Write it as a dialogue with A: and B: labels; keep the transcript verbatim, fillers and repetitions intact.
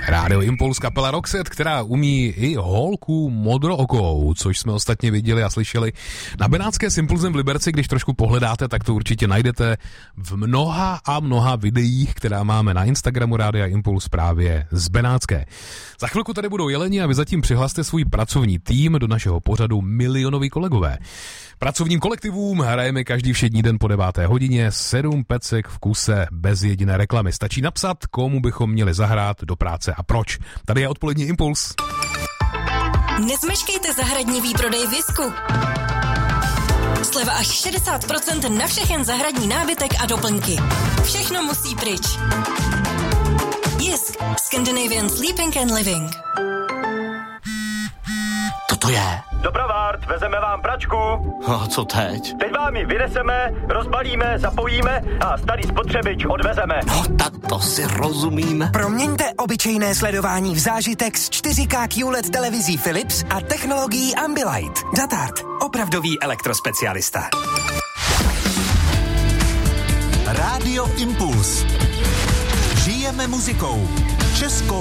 A: Rádio Impuls, kapela Roxette, která umí i holku modrookou, což jsme ostatně viděli a slyšeli na benátské s Impulzem v Liberci. Když trošku pohledáte, tak to určitě najdete v mnoha a mnoha videích, která máme na Instagramu Rádia Impuls právě z benátské. Za chvilku tady budou jeleni a vy zatím přihlaste svůj pracovní tým do našeho pořadu Milionoví kolegové. Pracovním kolektivům hrajeme každý všední den po deváté hodině, sedm pecek v kuse bez jediné reklamy. Stačí napsat, komu bychom měli zahrát do práce a proč. Tady je odpolední Impuls.
B: Nezmeškejte zahradní výprodej Visku. Sleva až šedesát procent na všechen zahradní nábytek a doplňky. Všechno musí pryč. Jisk. Scandinavian Sleeping and Living.
C: Co to je?
D: Dobrovart, vezeme vám pračku.
C: A co teď?
D: Teď vám ji vyneseme, rozbalíme, zapojíme a starý spotřebič odvezeme.
C: No tak to si rozumím.
E: Proměňte obyčejné sledování v zážitek s čtyři ká Q L E D televizí Philips a technologií Ambilight. Datart, opravdový elektrospecialista.
F: Rádio Impuls. Žijeme muzikou. Českou